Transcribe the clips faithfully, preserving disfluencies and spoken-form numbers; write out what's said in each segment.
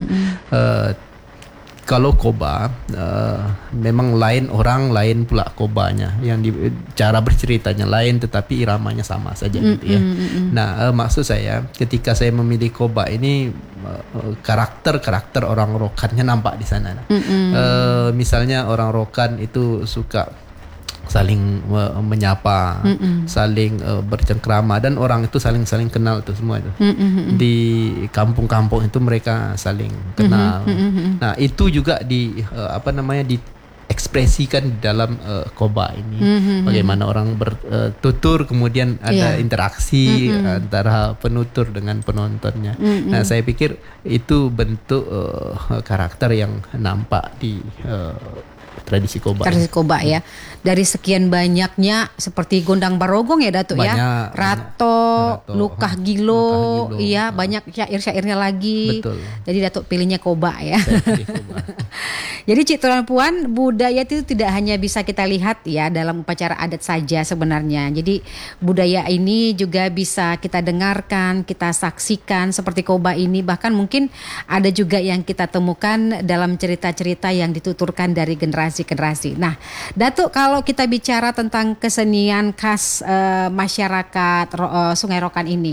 Mm-mm. Uh, kalau koba uh, memang lain orang, lain pula kobanya, yang di, cara berceritanya lain tetapi iramanya sama saja gitu ya. Mm-mm. Nah uh, maksud saya ketika saya memilih koba ini uh, karakter-karakter orang Rokannya nampak di sana. Uh, misalnya orang Rokan itu suka saling uh, menyapa, Mm-mm. saling uh, bercengkrama, dan orang itu saling-saling kenal itu semua itu. Mm-mm. Di kampung-kampung itu mereka saling kenal. Mm-hmm. Nah itu juga di uh, apa namanya diekspresikan di dalam uh, koba ini. Mm-hmm. Bagaimana orang bertutur, uh, kemudian ada yeah. interaksi mm-hmm. antara penutur dengan penontonnya. Mm-hmm. Nah saya pikir itu bentuk uh, karakter yang nampak di uh, tradisi koba. Tradisi koba ya. Dari sekian banyaknya seperti Gondang Barogong ya Datuk banyak, ya. Rato, Rato Lukah Gilo, iya banyak syair-syairnya lagi. Betul. Jadi Datuk pilihnya koba ya. Koba. Jadi Cik Tuan Puan, budaya itu tidak hanya bisa kita lihat ya dalam upacara adat saja sebenarnya. Jadi budaya ini juga bisa kita dengarkan, kita saksikan seperti koba ini. Bahkan mungkin ada juga yang kita temukan dalam cerita-cerita yang dituturkan dari generasi generasi. Nah, Datuk kalau kita bicara tentang kesenian khas uh, masyarakat uh, Sungai Rokan ini,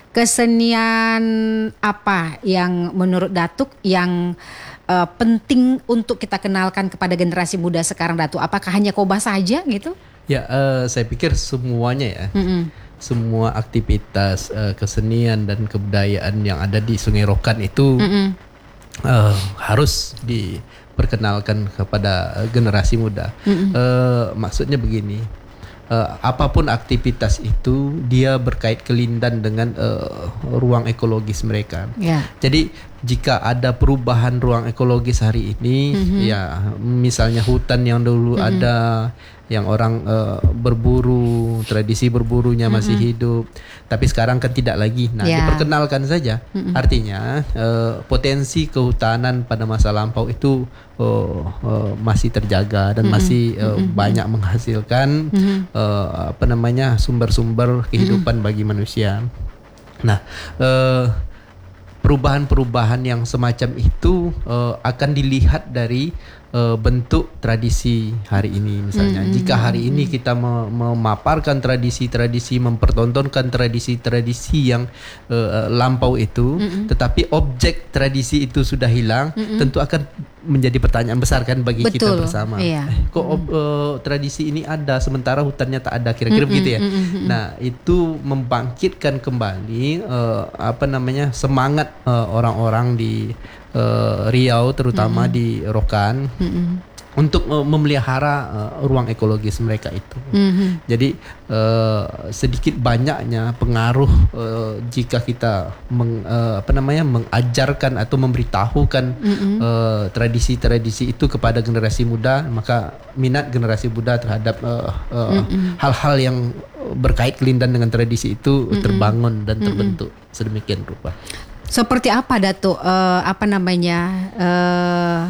kesenian apa yang menurut Datuk yang uh, penting untuk kita kenalkan kepada generasi muda sekarang, Datuk? Apakah hanya koba saja gitu? Ya, uh, saya pikir semuanya ya. Mm-mm. Semua aktivitas uh, kesenian dan kebudayaan yang ada di Sungai Rokan itu uh, harus di perkenalkan kepada generasi muda. Mm-hmm. Uh, maksudnya begini, uh, apapun aktivitas itu dia berkait kelindan dengan uh, ruang ekologis mereka. Yeah. Jadi jika ada perubahan ruang ekologis hari ini, mm-hmm. ya misalnya hutan yang dulu mm-hmm. ada, yang orang uh, berburu, tradisi berburunya masih mm-hmm. hidup, tapi sekarang kan tidak lagi. Nah, yeah. diperkenalkan saja. Mm-hmm. Artinya uh, potensi kehutanan pada masa lampau itu uh, uh, masih terjaga dan mm-hmm. masih uh, mm-hmm. banyak menghasilkan mm-hmm. uh, apa namanya sumber-sumber kehidupan mm-hmm. bagi manusia. Nah, uh, perubahan-perubahan yang semacam itu uh, akan dilihat dari uh, bentuk tradisi hari ini misalnya. Mm-hmm. Jika hari ini kita memaparkan tradisi-tradisi, mempertontonkan tradisi-tradisi yang uh, lampau itu, mm-hmm. tetapi objek tradisi itu sudah hilang, mm-hmm. tentu akan menjadi pertanyaan besar kan bagi Betul, kita bersama. Iya. Eh, kok mm-hmm. uh, tradisi ini ada sementara hutannya tak ada, kira-kira mm-hmm, begitu ya. Mm-hmm. Nah, itu membangkitkan kembali uh, apa namanya semangat uh, orang-orang di uh, Riau terutama mm-hmm. di Rokan. Mm-hmm. Untuk uh, memelihara uh, ruang ekologis mereka itu. Mm-hmm. Jadi uh, sedikit banyaknya pengaruh uh, jika kita meng, uh, apa namanya mengajarkan atau memberitahukan mm-hmm. uh, tradisi-tradisi itu kepada generasi muda, maka minat generasi muda terhadap uh, uh, mm-hmm. hal-hal yang berkait kelindan dengan tradisi itu mm-hmm. terbangun dan terbentuk mm-hmm. sedemikian rupa. Seperti apa Datuk? Uh, apa namanya? Uh,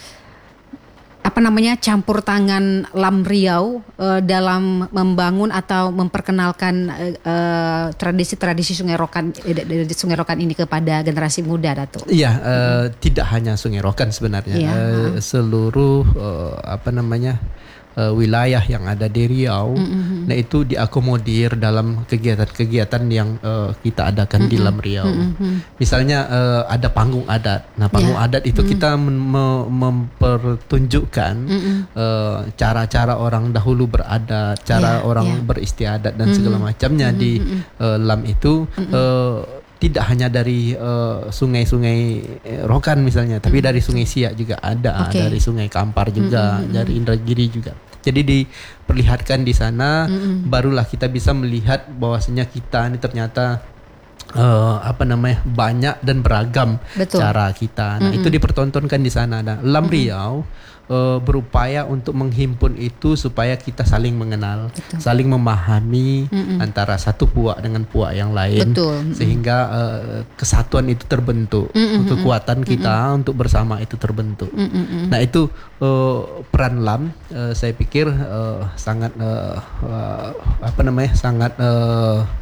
apa namanya campur tangan Lam Riau uh, dalam membangun atau memperkenalkan uh, uh, tradisi-tradisi Sungai Rokan uh, Sungai Rokan ini kepada generasi muda, Datuk? Iya, uh, hmm. tidak hanya Sungai Rokan sebenarnya, ya. uh, seluruh uh, apa namanya uh, wilayah yang ada di Riau, mm-hmm. nah itu diakomodir dalam kegiatan-kegiatan yang uh, kita adakan mm-hmm. di Lam Riau. Mm-hmm. Misalnya uh, ada panggung adat. Nah, panggung yeah. adat itu mm-hmm. kita mem- mempertunjukkan mm-hmm. uh, cara-cara orang dahulu beradat, cara yeah, orang yeah. beristiadat dan mm-hmm. segala macamnya mm-hmm. di uh, Lam itu. Mm-hmm. Uh, tidak hanya dari uh, sungai-sungai Rokan misalnya, tapi mm-hmm. dari Sungai Siak juga ada, okay. dari Sungai Kampar juga, mm-hmm. dari Indragiri juga. Jadi diperlihatkan di sana, mm-hmm. barulah kita bisa melihat bahwasanya kita ini ternyata uh, apa namanya banyak dan beragam Betul. cara kita. Nah, mm-hmm. itu dipertontonkan di sana. Nah, Lam mm-hmm. Riau uh, berupaya untuk menghimpun itu supaya kita saling mengenal, Betul. saling memahami mm-hmm. antara satu puak dengan puak yang lain, Betul. sehingga uh, kesatuan itu terbentuk, mm-hmm. kekuatan kita mm-hmm. untuk bersama itu terbentuk. Mm-hmm. Nah, itu uh, peran Lam, uh, saya pikir uh, sangat uh, uh, apa namanya sangat uh,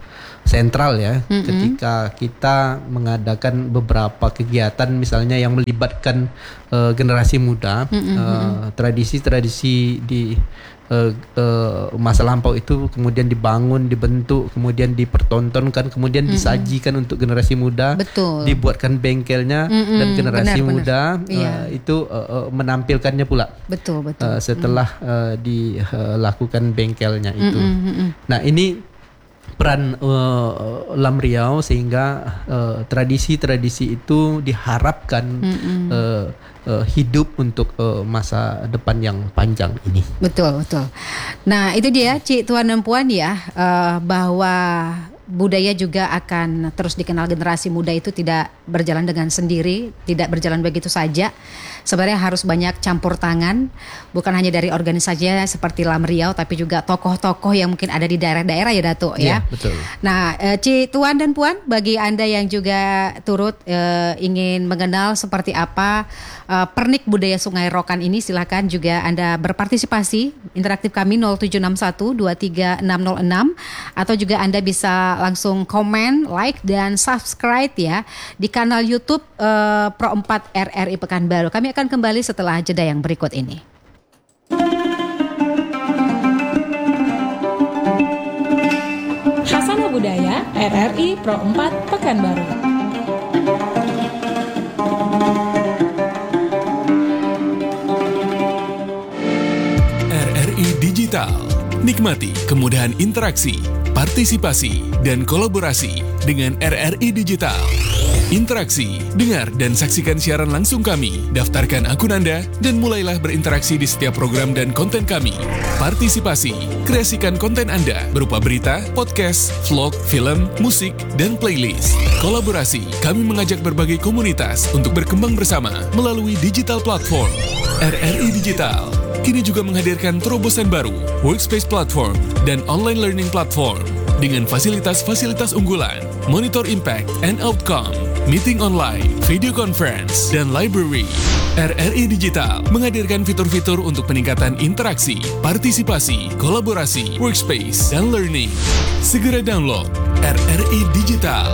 sentral ya, Mm-mm. ketika kita mengadakan beberapa kegiatan misalnya yang melibatkan uh, generasi muda, uh, tradisi-tradisi di uh, uh, masa lampau itu kemudian dibangun, dibentuk, kemudian dipertontonkan, kemudian Mm-mm. disajikan untuk generasi muda. Betul. Dibuatkan bengkelnya Mm-mm. dan generasi benar, muda benar. Uh, iya. itu uh, uh, menampilkannya pula. Betul, betul. Uh, setelah mm. uh, dilakukan bengkelnya itu. Mm-mm. Nah, ini peran uh, Lam Riau sehingga uh, tradisi-tradisi itu diharapkan uh, uh, hidup untuk uh, masa depan yang panjang ini. Betul, betul. Nah, itu dia Cik, Tuan dan Puan ya, uh, bahwa budaya juga akan terus dikenal generasi muda itu tidak berjalan dengan sendiri, tidak berjalan begitu saja. Sebenarnya harus banyak campur tangan, bukan hanya dari organisasi seperti Lam Riau, tapi juga tokoh-tokoh yang mungkin ada di daerah-daerah ya Datuk ya. Iya, betul. Nah, eh, Cik, Tuan dan Puan, bagi Anda yang juga turut eh, ingin mengenal seperti apa eh, pernik budaya Sungai Rokan ini, silakan juga Anda berpartisipasi. Interaktif kami nol tujuh enam satu dua tiga enam nol enam, atau juga Anda bisa langsung komen, like dan subscribe ya di kanal YouTube eh, Pro empat R R I Pekanbaru. Kami akan kembali setelah jeda yang berikut ini. Hasanah Budaya R R I Pro empat Pekanbaru. R R I Digital. Nikmati kemudahan interaksi, partisipasi, dan kolaborasi dengan R R I Digital. Interaksi, dengar dan saksikan siaran langsung kami, daftarkan akun Anda, dan mulailah berinteraksi di setiap program dan konten kami. Partisipasi, kreasikan konten Anda berupa berita, podcast, vlog, film, musik, dan playlist. Kolaborasi, kami mengajak berbagai komunitas untuk berkembang bersama melalui digital platform. R R I Digital kini juga menghadirkan terobosan baru, workspace platform, dan online learning platform dengan fasilitas-fasilitas unggulan, monitor impact and outcome, meeting online, video conference, dan library. R R I Digital menghadirkan fitur-fitur untuk peningkatan interaksi, partisipasi, kolaborasi, workspace, dan learning. Segera download R R I Digital.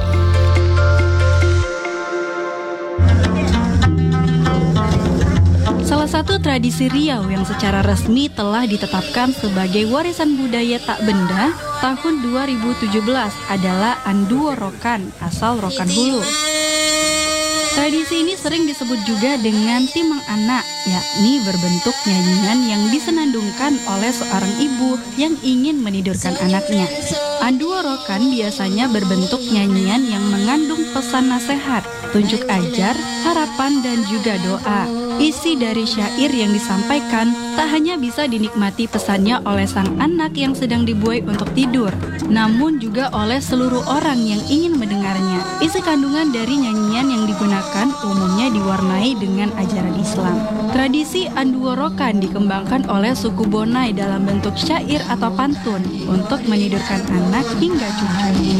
Salah satu tradisi Riau yang secara resmi telah ditetapkan sebagai warisan budaya tak benda tahun dua ribu tujuh belas adalah Anduo Rokan asal Rokan Hulu. Tradisi ini sering disebut juga dengan timang anak, yakni berbentuk nyanyian yang disenandungkan oleh seorang ibu yang ingin menidurkan anaknya. Anduo Rokan biasanya berbentuk nyanyian yang mengandung pesan nasihat, tunjuk ajar, harapan, dan juga doa. Isi dari syair yang disampaikan tak hanya bisa dinikmati pesannya oleh sang anak yang sedang dibuai untuk tidur, namun juga oleh seluruh orang yang ingin mendengarnya. Isi kandungan dari nyanyian yang digunakan umumnya diwarnai dengan ajaran Islam. Tradisi Anduo Rokan dikembangkan oleh suku Bonai dalam bentuk syair atau pantun untuk menidurkan anak hingga cucu.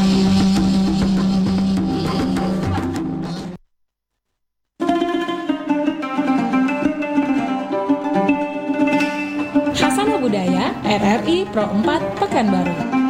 Budaya R R I Pro empat Pekanbaru.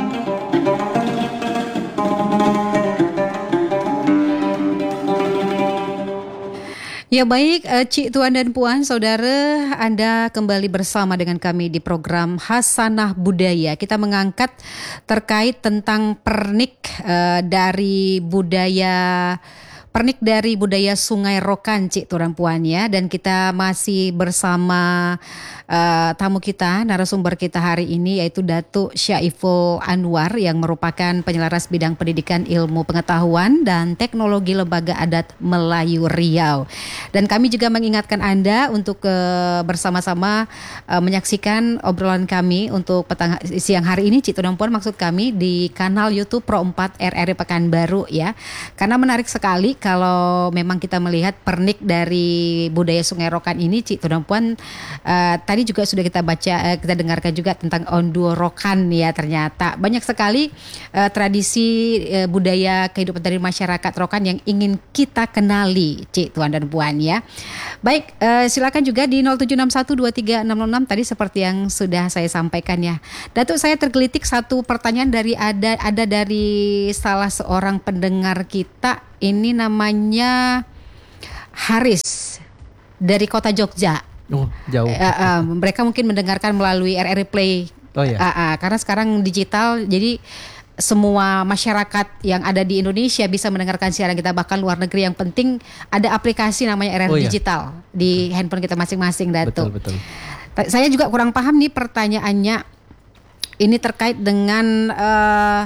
Ya baik, Cik, Tuan dan Puan, saudara, Anda kembali bersama dengan kami di program Hasanah Budaya. Kita mengangkat terkait tentang pernik uh, dari budaya Pernik dari budaya Sungai Rokan, Cik, Tuan Puan ya. Dan kita masih bersama uh, tamu kita, narasumber kita hari ini, yaitu Datuk Syaiful Anwar yang merupakan penyelaras bidang pendidikan, ilmu pengetahuan dan teknologi Lembaga Adat Melayu Riau. Dan kami juga mengingatkan Anda untuk uh, bersama-sama uh, menyaksikan obrolan kami untuk petang siang hari ini, Cik, Tuan Puan, maksud kami di kanal YouTube Pro empat R R I Pekanbaru ya. Karena menarik sekali kalau memang kita melihat pernik dari budaya Sungai Rokan ini, Cik, Tuan Puan, uh, tadi juga sudah kita baca, uh, kita dengarkan juga tentang Anduo Rokan ya. Ternyata banyak sekali uh, tradisi uh, budaya kehidupan dari masyarakat Rokan yang ingin kita kenali, Cik, Tuan dan Puan ya. Baik, uh, silakan juga di nol tujuh enam satu dua tiga enam enam tadi seperti yang sudah saya sampaikan ya. Datuk, saya tergelitik satu pertanyaan dari ada ada dari salah seorang pendengar kita. Ini namanya Haris dari kota Jogja. Oh, jauh. Uh, uh, mereka mungkin mendengarkan melalui R R I Play. Oh ya. Uh, uh, karena sekarang digital, jadi semua masyarakat yang ada di Indonesia bisa mendengarkan siaran kita, bahkan luar negeri. Yang penting ada aplikasi namanya R R I Oh, iya. Digital di handphone kita masing-masing, Datuk. Betul, betul. Saya juga kurang paham nih pertanyaannya. Ini terkait dengan uh,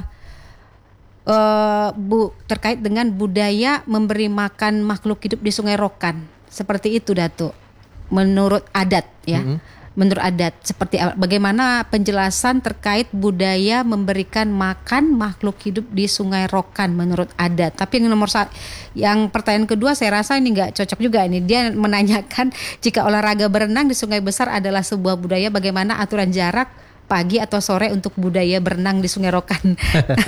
uh, bu terkait dengan budaya memberi makan makhluk hidup di Sungai Rokan. Seperti itu, Datuk. Menurut adat ya. Mm-hmm. Menurut adat seperti bagaimana penjelasan terkait budaya memberikan makan makhluk hidup di Sungai Rokan menurut adat. Tapi yang nomor satu, yang pertanyaan kedua saya rasa ini nggak cocok juga ini. Dia menanyakan jika olahraga berenang di sungai besar adalah sebuah budaya, bagaimana aturan jarak pagi atau sore untuk budaya berenang di Sungai Rokan.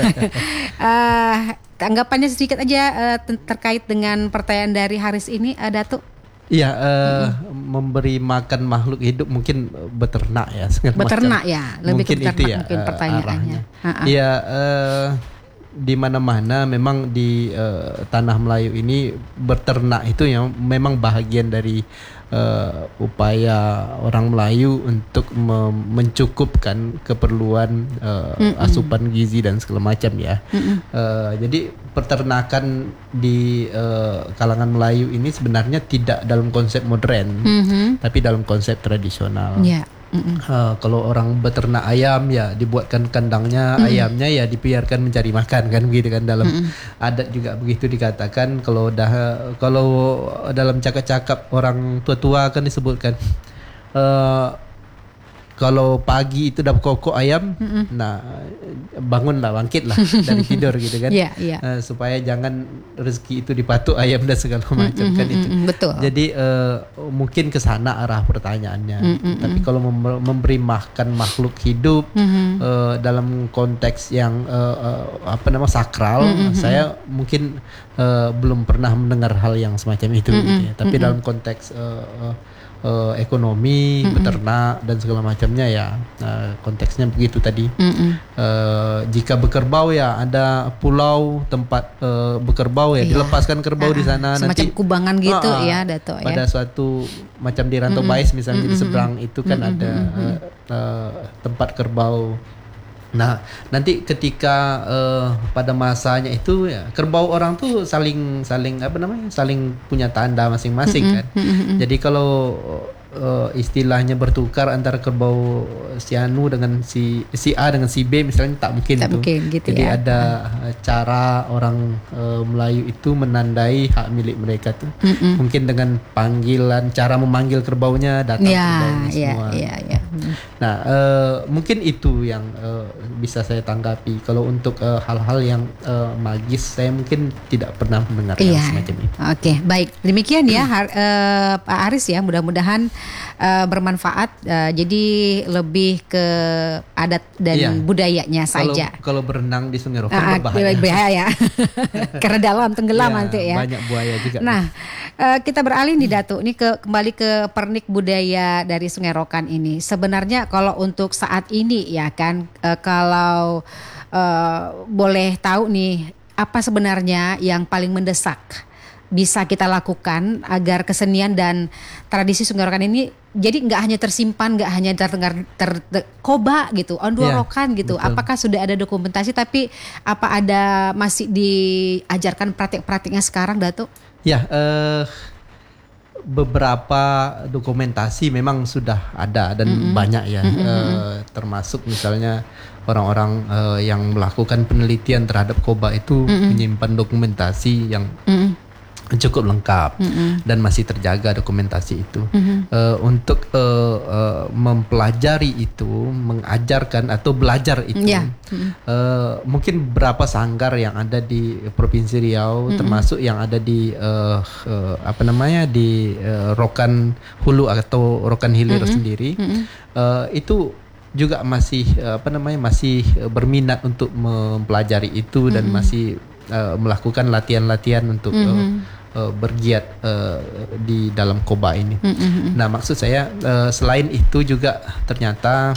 uh, tanggapannya sedikit aja uh, terkait dengan pertanyaan dari Haris ini, uh, Datuk. Iya, uh, mm-hmm. memberi makan makhluk hidup mungkin beternak ya. Beternak ya, lebih mungkin ke beternak itu ya, mungkin uh, pertanyaannya. Iya, uh, di mana-mana memang di uh, tanah Melayu ini beternak itu yang memang bahagian dari uh, upaya orang Melayu untuk me- mencukupkan keperluan uh, asupan gizi dan segala macam ya. Uh, jadi peternakan di uh, kalangan Melayu ini sebenarnya tidak dalam konsep modern, mm-hmm. tapi dalam konsep tradisional. Yeah. Uh, kalau orang beternak ayam ya dibuatkan kandangnya, mm-hmm. ayamnya ya dibiarkan mencari makan kan begitu kan, dalam mm-hmm. adat juga begitu dikatakan. Kalau dah kalau dalam cakap-cakap orang tua-tua kan disebutkan uh, kalau pagi itu dah kokok ayam, mm-hmm. nah bangunlah, bangkitlah dari tidur gitu kan, yeah, yeah. Uh, supaya jangan rezeki itu dipatuk ayam dan segala macam, mm-hmm, kan itu. Betul. Jadi uh, mungkin ke sana arah pertanyaannya. Mm-hmm. Tapi kalau mem- memberi makan makhluk hidup, mm-hmm. uh, dalam konteks yang uh, uh, apa nama sakral, mm-hmm. saya mungkin uh, belum pernah mendengar hal yang semacam itu. Mm-hmm. Gitu ya. Tapi mm-hmm. dalam konteks uh, uh, Uh, ekonomi, mm-hmm. beternak dan segala macamnya ya, uh, konteksnya begitu tadi. Mm-hmm. Uh, jika bekerbau ya ada pulau tempat uh, bekerbau ya, iya. dilepaskan kerbau uh, di sana, semacam nanti kubangan gitu uh, ya, pada Dato' ya. Pada suatu macam di Rantau mm-hmm. Bais misalnya, mm-hmm. di seberang itu kan mm-hmm. ada uh, uh, tempat kerbau. Nah, nanti ketika uh, pada masanya itu ya, kerbau orang tuh saling saling apa namanya? saling punya tanda masing-masing, mm-hmm. kan. Mm-hmm. Jadi kalau uh, istilahnya bertukar antara kerbau si Anu dengan si si A dengan si B misalnya, tak mungkin tak tuh. Mungkin, gitu. Jadi ya. ada uh, cara orang uh, Melayu itu menandai hak milik mereka tuh. Mm-hmm. Mungkin dengan panggilan, cara memanggil kerbaunya, datang ya, kerbaunya ya, semua. Ya, ya. Nah, uh, mungkin itu yang uh, bisa saya tanggapi. Kalau untuk uh, hal-hal yang uh, magis, saya mungkin tidak pernah mendengar iya. yang semacam itu. Oke, baik. Demikian ya, har- uh, Pak Aris ya. Mudah-mudahan uh, bermanfaat. Uh, jadi lebih ke adat dan iya. budayanya saja. Kalau, kalau berenang di Sungai Rokan uh, berbahaya. Bahaya. Karena dalam tenggelam ya, nanti ya. Banyak buaya juga. Nah, uh, kita beralih nih Datuk. Ini ke kembali ke pernik budaya dari Sungai Rokan ini. Sebenarnya kalau untuk saat ini ya kan, uh, kalau uh, boleh tahu nih, apa sebenarnya yang paling mendesak bisa kita lakukan agar kesenian dan tradisi Sungai Rokan ini jadi nggak hanya tersimpan, nggak hanya terdengar ter, ter, koba gitu, Ondua yeah, Rokan gitu. Betul. Apakah sudah ada dokumentasi, tapi apa ada masih diajarkan praktik-praktiknya sekarang, Datuk? Ya, uh, beberapa dokumentasi memang sudah ada dan mm-hmm. banyak ya, mm-hmm. uh, termasuk misalnya orang-orang uh, yang melakukan penelitian terhadap koba itu mm-hmm. menyimpan dokumentasi yang mm-hmm. cukup lengkap, mm-hmm. dan masih terjaga dokumentasi itu. Mm-hmm. Uh, untuk uh, uh, mempelajari itu, mengajarkan atau belajar itu, yeah. mm-hmm. uh, mungkin beberapa sanggar yang ada di Provinsi Riau, mm-hmm. termasuk yang ada di uh, uh, apa namanya di uh, Rokan Hulu atau Rokan Hilir mm-hmm. sendiri, mm-hmm. uh, itu juga masih uh, apa namanya masih uh, berminat untuk mempelajari itu, mm-hmm. dan masih uh, melakukan latihan-latihan untuk mm-hmm. uh, uh, bergiat uh, di dalam Qoba ini. Mm-hmm. Nah, maksud saya uh, selain itu juga ternyata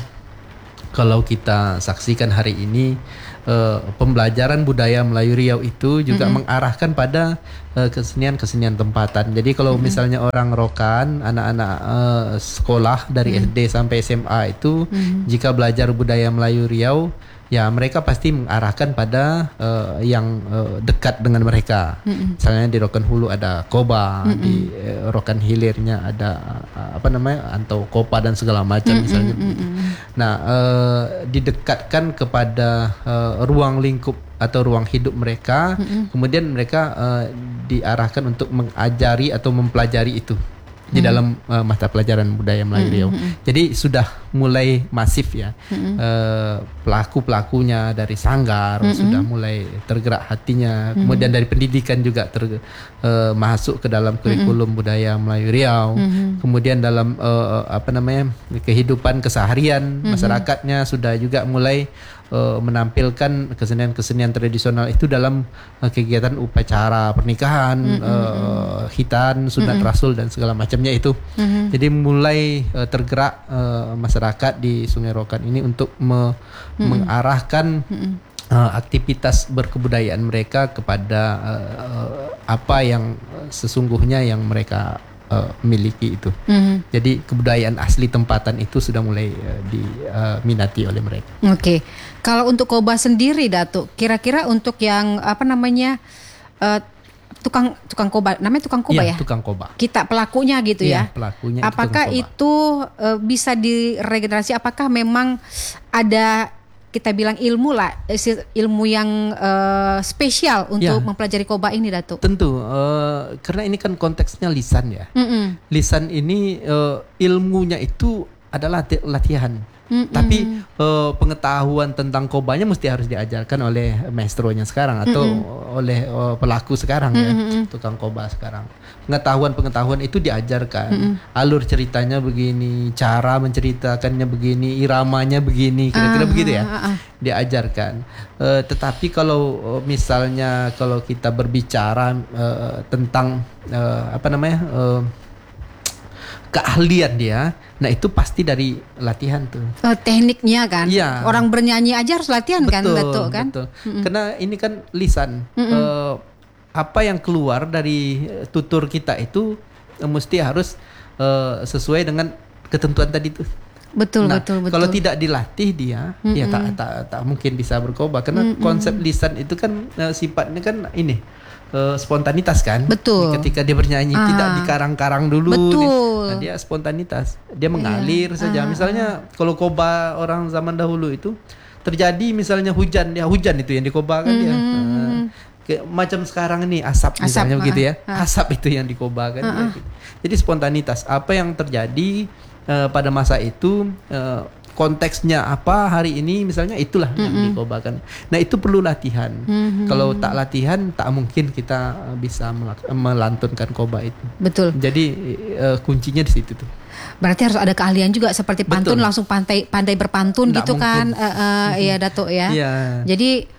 kalau kita saksikan hari ini uh, pembelajaran budaya Melayu Riau itu juga mm-hmm. mengarahkan pada uh, kesenian-kesenian tempatan. Jadi kalau mm-hmm. misalnya orang rokan, anak-anak uh, sekolah dari mm-hmm. S D sampai S M A itu mm-hmm. jika belajar budaya Melayu Riau, ya mereka pasti mengarahkan pada uh, yang uh, dekat dengan mereka. Mm-mm. Misalnya di Rokan Hulu ada Qoba, mm-mm. di uh, Rokan Hilirnya ada uh, apa namanya Antau Kopa dan segala macam mm-mm. misalnya. Mm-mm. Nah, uh, didekatkan kepada uh, ruang lingkup atau ruang hidup mereka, mm-mm. kemudian mereka uh, diarahkan untuk mengajari atau mempelajari itu di hmm. dalam uh, mata pelajaran budaya Melayu Riau. Hmm, hmm. Jadi sudah mulai masif ya hmm. uh, pelaku-pelakunya dari sanggar hmm. sudah mulai tergerak hatinya. Hmm. Kemudian dari pendidikan juga ter, uh, masuk ke dalam kurikulum hmm. budaya Melayu Riau. Hmm. Kemudian dalam uh, apa namanya kehidupan keseharian hmm. masyarakatnya sudah juga mulai Uh, menampilkan kesenian-kesenian tradisional itu dalam uh, kegiatan upacara pernikahan, mm-hmm. uh, khitan, sunat mm-hmm. rasul dan segala macamnya itu. Mm-hmm. Jadi mulai uh, tergerak uh, masyarakat di Sungai Rokan ini untuk me- mm-hmm. mengarahkan mm-hmm. uh, aktivitas berkebudayaan mereka kepada uh, apa yang sesungguhnya yang mereka Uh, miliki itu. Mm-hmm. Jadi kebudayaan asli tempatan itu sudah mulai uh, diminati uh, oleh mereka. Oke, okay. Kalau untuk Qoba sendiri, Datuk, kira-kira untuk yang apa namanya uh, tukang tukang Qoba, namanya tukang Qoba ya? Iya, tukang Qoba. Kita pelakunya gitu ya? ya? Pelakunya. Apakah itu, itu uh, bisa diregenerasi? Apakah memang ada kita bilang ilmu lah, ilmu yang uh, spesial untuk ya. mempelajari Qoba ini, Datuk? Tentu, uh, karena ini kan konteksnya lisan ya. Mm-mm. Lisan ini uh, ilmunya itu adalah latihan. Mm-mm. Tapi uh, pengetahuan tentang Qobanya mesti harus diajarkan oleh maestronya sekarang atau Mm-mm. oleh uh, pelaku sekarang Mm-mm. ya, tukang Qoba sekarang. Pengetahuan-pengetahuan itu diajarkan. Mm-mm. Alur ceritanya begini, cara menceritakannya begini, iramanya begini, kira-kira ah, begitu ya. Ah, ah. Diajarkan. Uh, tetapi kalau uh, misalnya kalau kita berbicara uh, tentang uh, apa namanya? Uh, keahlian dia, nah itu pasti dari latihan tuh. Oh, tekniknya kan, ya. Orang bernyanyi aja harus latihan betul, kan, Datuk kan. Betul. Karena ini kan lisan, uh, apa yang keluar dari tutur kita itu uh, mesti harus uh, sesuai dengan ketentuan tadi tuh. Betul, nah, betul, betul. Kalau tidak dilatih dia, Mm-mm. ya tak, tak tak mungkin bisa berkoba karena Mm-mm. konsep lisan itu kan uh, sifatnya kan ini. Uh, spontanitas kan. Betul. Ketika dia bernyanyi ah. tidak dikarang-karang dulu. Betul. Nah, dia spontanitas. Dia mengalir yeah. saja. Ah. Misalnya kalau Qoba orang zaman dahulu itu terjadi misalnya hujan, ya hujan itu yang dikobakan mm-hmm. ya. Uh, kayak macam sekarang ini asap, asap misalnya ah. begitu ya. Ah. Asap itu yang dikobakan ah. ya. Jadi spontanitas. Apa yang terjadi uh, pada masa itu uh, konteksnya apa hari ini misalnya itulah mm-hmm. yang dikobakan. Nah itu perlu latihan. Mm-hmm. Kalau tak latihan tak mungkin kita bisa melak- melantunkan Qoba itu. Betul. Jadi uh, kuncinya di situ tuh. Berarti harus ada keahlian juga seperti pantun. Betul. Langsung pandai pandai berpantun nggak gitu mungkin. Kan? Uh, uh, iya Datuk ya. Yeah. Jadi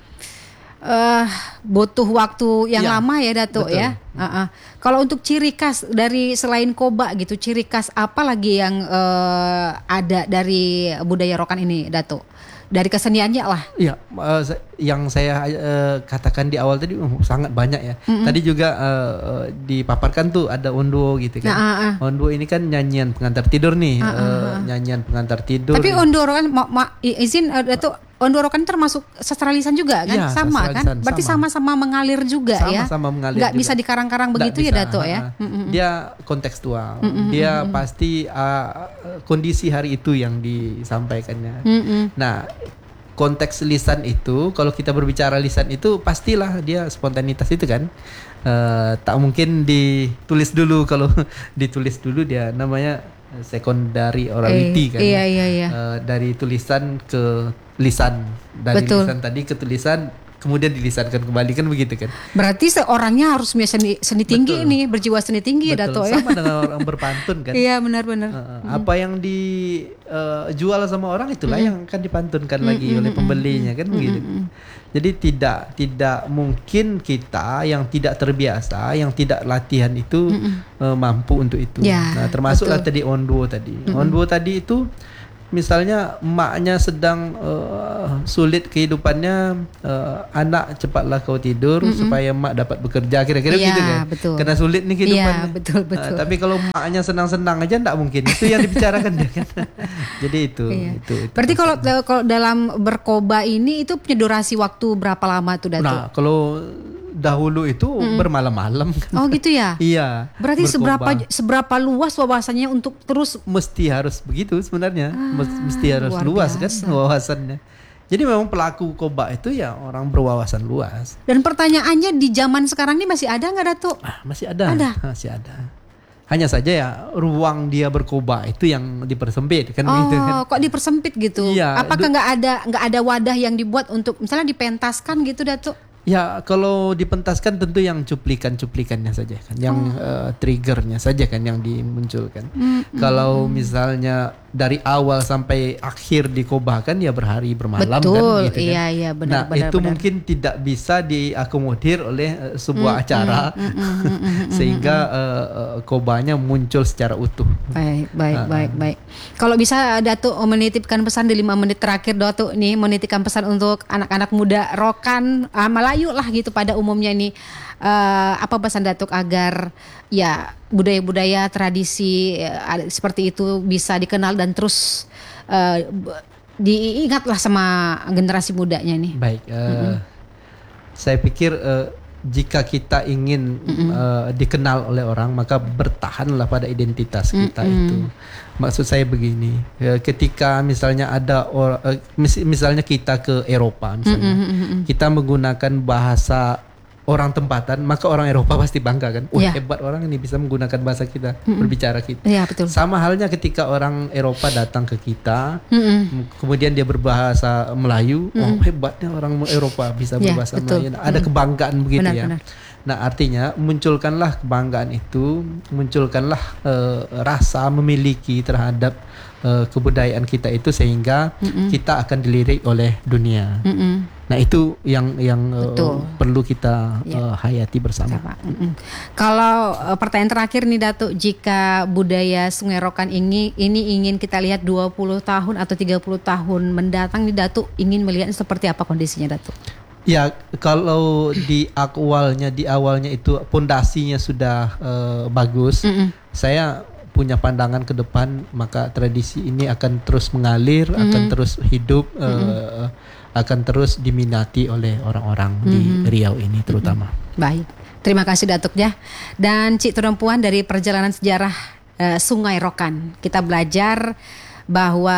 uh, butuh waktu yang ya, lama ya Datuk betul. Ya. Uh-uh. Kalau untuk ciri khas dari selain Qoba gitu, ciri khas apa lagi yang uh, ada dari budaya Rokan ini, Datuk? Dari keseniannya lah. Iya, uh, yang saya uh, katakan di awal tadi uh, sangat banyak ya. Mm-hmm. Tadi juga uh, dipaparkan tuh ada Onduo gitu kan. Nah, uh, uh. Onduo ini kan nyanyian pengantar tidur nih, uh, uh, uh. nyanyian pengantar tidur. Tapi Onduo Rokan, ma- ma- izin uh, Datuk, Onduo Rokan termasuk sastra lisan juga kan? Ya, sama kan? Lisan, Berarti sama. sama-sama mengalir juga sama, ya? Sama-sama mengalir. Nggak juga. Bisa dikarang-karang begitu bisa, ya Datuk ya? Mm-hmm. Dia kontekstual. Mm-hmm. Dia pasti uh, kondisi hari itu yang disampaikannya. Mm-hmm. Nah, konteks lisan itu, kalau kita berbicara lisan itu pastilah dia spontanitas itu kan. Uh, tak mungkin ditulis dulu. Kalau ditulis dulu dia namanya secondary orality eh, kan. Iya, iya, iya. Uh, dari tulisan ke lisan, dari Betul. lisan tadi ke tulisan kemudian dilisankan kembali, kan begitu kan. Berarti seorangnya harus punya seni, seni tinggi. Betul. Nih, berjiwa seni tinggi. Betul. Dato ya. Sama dengan orang berpantun kan. Iya, benar-benar. Uh, hmm. Apa yang dijual uh, sama orang itulah hmm. yang akan dipantunkan hmm. lagi hmm. oleh pembelinya, kan hmm. begitu. Hmm. Jadi tidak tidak mungkin kita yang tidak terbiasa, yang tidak latihan itu hmm. uh, mampu untuk itu. Ya, nah, termasuklah betul. Tadi onduo tadi. Hmm. Onduo tadi itu misalnya emaknya sedang uh, sulit kehidupannya, uh, anak cepatlah kau tidur mm-mm. supaya emak dapat bekerja, kira-kira ya, gitu kan. Betul. Karena sulit nih kehidupannya. Ya, betul, betul. Uh, tapi kalau emaknya senang-senang aja enggak mungkin. Itu yang dibicarakan dia kan. Jadi itu, iya. itu, itu. Berarti kalau kalau dalam berkoba ini itu punya durasi waktu berapa lama tuh, Dato? Nah, kalau dahulu itu mm. bermalam-malam. Oh gitu ya? Iya. Berarti berkoba. seberapa seberapa luas wawasannya untuk terus mesti harus begitu sebenarnya. Ah, mesti harus luas biasa. Kan wawasannya. Jadi memang pelaku koba itu ya orang berwawasan luas. Dan pertanyaannya di zaman sekarang ini masih ada nggak, Dato? Ah, masih ada. Ada. Masih ada. Hanya saja ya ruang dia berkoba itu yang dipersempit kan. Oh, gitu kan. Kok dipersempit gitu? Iya, apakah nggak ada nggak ada wadah yang dibuat untuk misalnya dipentaskan gitu, Dato? Ya kalau dipentaskan tentu yang cuplikan-cuplikannya saja kan, yang oh. uh, triggernya saja kan yang dimunculkan. Mm, kalau mm, misalnya dari awal sampai akhir dikobakan ya berhari bermalam. Betul, kan gitu iya kan. iya benar. Nah benar, itu benar. mungkin tidak bisa diakomodir oleh uh, sebuah mm, acara mm, mm, mm, mm, mm, sehingga uh, uh, kobanya muncul secara utuh. Baik baik uh, baik baik. Kalau bisa Datuk menitipkan pesan di lima menit terakhir, Datuk nih menitipkan pesan untuk anak-anak muda rokan uh, Melayu lah gitu pada umumnya ini, uh, apa pesan Datuk agar ya budaya-budaya tradisi uh, seperti itu bisa dikenal dan terus uh, diingatlah sama generasi mudanya nih. Baik, uh, mm-hmm. saya pikir uh, jika kita ingin mm-hmm. uh, dikenal oleh orang, maka bertahanlah pada identitas kita mm-hmm. itu. Maksud saya begini, uh, ketika misalnya ada or, uh, mis- misalnya kita ke Eropa misalnya, mm-hmm. kita menggunakan bahasa orang tempatan, maka orang Eropa pasti bangga kan. Wah, yeah. hebat orang ini bisa menggunakan bahasa kita, mm-hmm. berbicara kita. Yeah, betul. Sama halnya ketika orang Eropa datang ke kita, mm-hmm. kemudian dia berbahasa Melayu, mm-hmm. oh hebatnya orang Eropa bisa yeah, berbahasa betul. Melayu. Nah, ada kebanggaan begitu benar, ya. Benar. Nah, artinya munculkanlah kebanggaan itu, munculkanlah uh, rasa memiliki terhadap uh, kebudayaan kita itu sehingga mm-hmm. kita akan dilirik oleh dunia. Mm-hmm. Nah itu yang yang uh, perlu kita ya. uh, hayati bersama. Mm-mm. Kalau uh, pertanyaan terakhir nih Datuk, jika budaya Sungai Rokan ini ini ingin kita lihat dua puluh tahun atau tiga puluh tahun mendatang nih Datuk, ingin melihat seperti apa kondisinya Datuk? Ya kalau di awalnya di awalnya itu pondasinya sudah uh, bagus, Mm-mm. saya punya pandangan ke depan, maka tradisi ini akan terus mengalir, mm-hmm. akan terus hidup, mm-hmm. uh, akan terus diminati oleh orang-orang mm-hmm. di Riau ini terutama. Mm-hmm. Baik, terima kasih Datuk ya. Dan Cik Tumpuan dari perjalanan sejarah uh, Sungai Rokan, kita belajar bahwa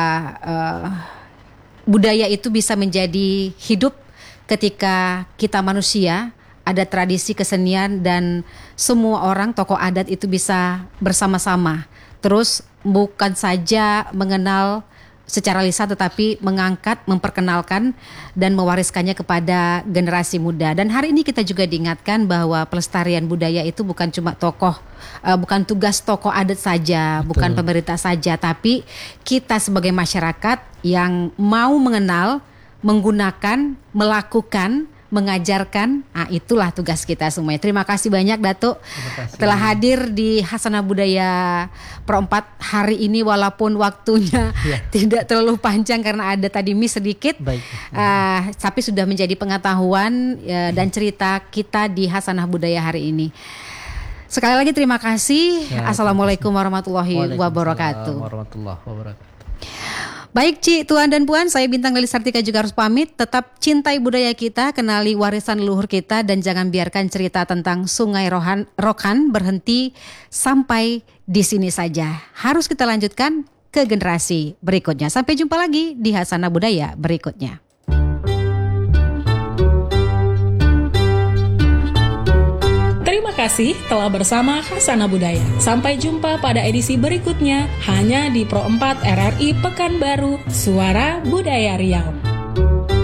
uh, budaya itu bisa menjadi hidup ketika kita manusia. Ada tradisi kesenian dan semua orang tokoh adat itu bisa bersama-sama. Terus bukan saja mengenal secara lisan tetapi mengangkat, memperkenalkan dan mewariskannya kepada generasi muda. Dan hari ini kita juga diingatkan bahwa pelestarian budaya itu bukan cuma tokoh, uh, bukan tugas tokoh adat saja, Betul. bukan pemerintah saja, tapi kita sebagai masyarakat yang mau mengenal, menggunakan, melakukan, mengajarkan, nah itulah tugas kita semuanya. Terima kasih banyak Datuk telah hadir di Hasanah Budaya Pro empat hari ini walaupun waktunya ya. tidak terlalu panjang karena ada tadi miss sedikit. Baik. Uh, tapi sudah menjadi pengetahuan uh, dan cerita kita di Hasanah Budaya hari ini. Sekali lagi terima kasih. Ya, Assalamualaikum warahmatullahi wabarakatuh. Warahmatullahi wabarakatuh. Baik Ci, Tuan dan Puan, saya Bintang Leli Sartika juga harus pamit. Tetap cintai budaya kita, kenali warisan leluhur kita, dan jangan biarkan cerita tentang Sungai Rohan, Rokan berhenti sampai di sini saja. Harus kita lanjutkan ke generasi berikutnya. Sampai jumpa lagi di Hasanah Budaya berikutnya. Terima kasih telah bersama Hasanah Budaya. Sampai jumpa pada edisi berikutnya hanya di Pro empat R R I Pekanbaru, Suara Budaya Riau.